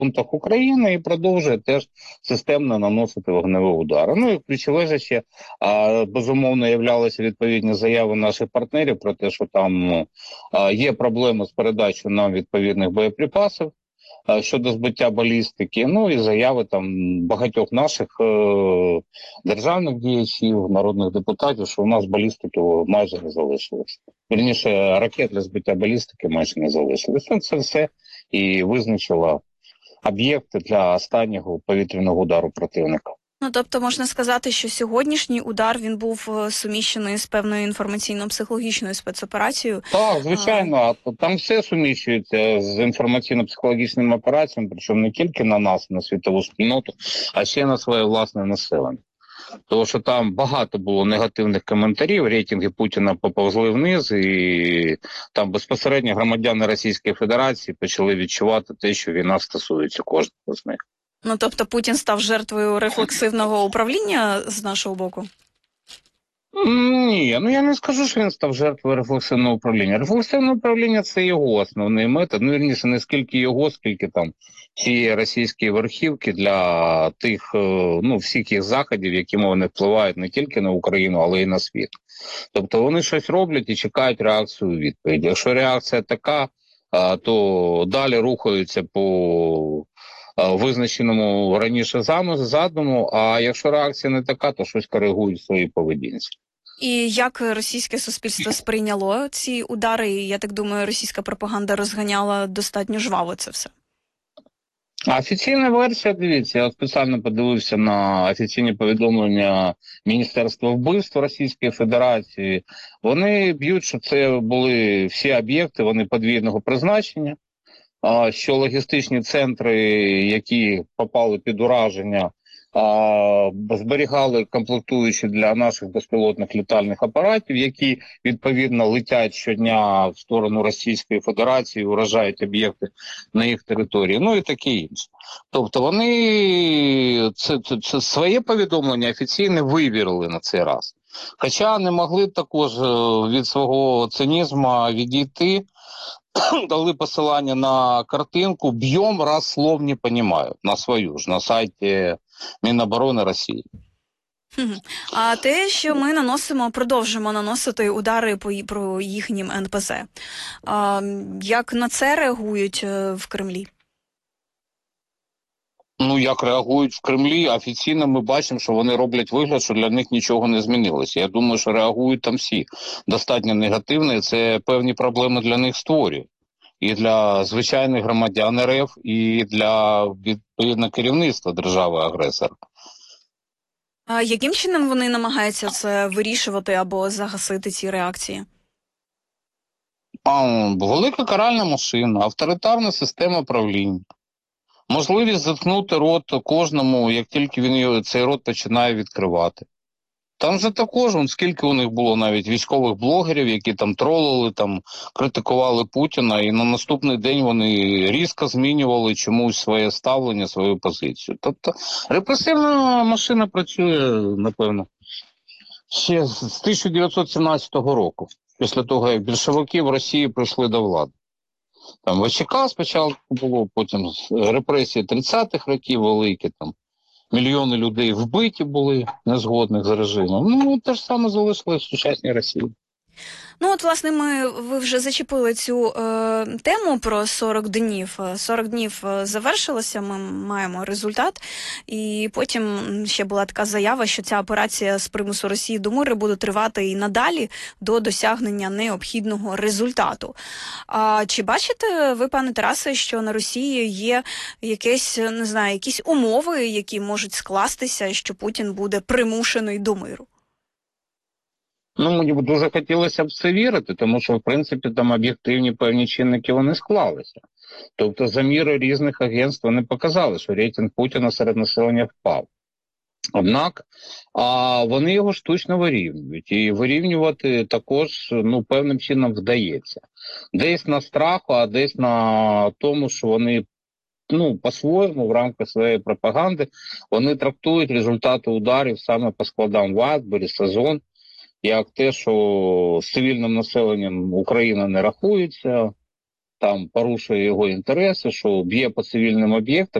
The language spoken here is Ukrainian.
пунктах України і продовжує теж системно наносити вогневі удари. Ну і ключове же ще, безумовно, являлися відповідні заяви наших партнерів про те, що там є проблеми з передачею нам відповідних боєприпасів щодо збиття балістики, ну і заяви там багатьох наших державних діячів, народних депутатів, що у нас балістики майже не залишилось. Вірніше, ракет для збиття балістики майже не залишилось. Це все і визначило об'єкти для останнього повітряного удару противника. Ну, тобто можна сказати, що сьогоднішній удар, він був суміщений з певною інформаційно-психологічною спецоперацією. Так, звичайно, там все суміщується з інформаційно-психологічними операціями, причому не тільки на нас, на світову спільноту, а ще на своє власне населення. Тому що там багато було негативних коментарів, рейтинги Путіна поповзли вниз, і там безпосередньо громадяни Російської Федерації почали відчувати те, що війна стосується кожного з них. Ну, тобто Путін став жертвою рефлексивного управління з нашого боку? Ні, я не скажу, що він став жертвою рефлексивного управління. Рефлексивне управління – це його основний метод. Ну, вірніше, не скільки його, скільки там цієї російської верхівки для тих, всіх їх заходів, якими вони впливають не тільки на Україну, але й на світ. Тобто вони щось роблять і чекають реакцію у відповіді. Якщо реакція така, то далі рухаються по визначеному раніше задуму, а якщо реакція не така, то щось коригують в своїй поведінці. І як російське суспільство сприйняло ці удари? Я так думаю, російська пропаганда розганяла достатньо жваво це все. Офіційна версія, дивіться, я спеціально подивився на офіційні повідомлення Міністерства вбивств Російської Федерації. Вони б'ють, що це були всі об'єкти, вони подвійного призначення, що логістичні центри, які попали під ураження, зберігали комплектуючі для наших безпілотних літальних апаратів, які, відповідно, летять щодня в сторону Російської Федерації, уражають об'єкти на їх території, ну і таке інше. Тобто вони це своє повідомлення офіційне вивірили на цей раз. Хоча не могли також від свого цинізму відійти, дали посилання на картинку «Б'єм, раз слов не понимаю» на свою ж, на сайті Міноборони Росії. А те, що ми продовжимо наносити удари по їхнім НПЗ, як на це реагують в Кремлі? Ну, як реагують в Кремлі, офіційно ми бачимо, що вони роблять вигляд, що для них нічого не змінилося. Я думаю, що реагують там всі достатньо негативно, і це певні проблеми для них створює. І для звичайних громадян РФ, і для, відповідно, керівництва держави-агресора. А яким чином вони намагаються це вирішувати або загасити ці реакції? Велика каральна машина, авторитарна система правління. Можливість заткнути рот кожному, як тільки він цей рот починає відкривати. Там же також, скільки у них було навіть військових блогерів, які там тролили, там критикували Путіна, і на наступний день вони різко змінювали чомусь своє ставлення, свою позицію. Тобто репресивна машина працює, напевно, ще з 1917 року, після того, як більшовики в Росії прийшли до влади. Там ВЧК спочатку було, потім репресії 30-х років великі, там мільйони людей вбиті були, незгодних з режимом. Ну, те ж саме залишилось в сучасній Росії. Ну, от, власне, ви вже зачепили цю тему про 40 днів. 40 днів завершилося, ми маємо результат. І потім ще була така заява, що ця операція з примусу Росії до миру буде тривати і надалі до досягнення необхідного результату. Чи бачите ви, пане Тарасе, що на Росії є якісь умови, які можуть скластися, що Путін буде примушений до миру? Ну, мені б дуже хотілося б в це вірити, тому що, в принципі, там об'єктивні певні чинники, вони склалися. Тобто заміри різних агентств вони показали, що рейтинг Путіна серед населення впав. Однак вони його штучно вирівнюють. І вирівнювати також певним чином вдається. Десь на страху, а десь на тому, що вони по-своєму, в рамках своєї пропаганди, вони трактують результати ударів саме по складам Ватбері, Сазон, як те, що з цивільним населенням Україна не рахується, там порушує його інтереси, що б'є по цивільним об'єктам.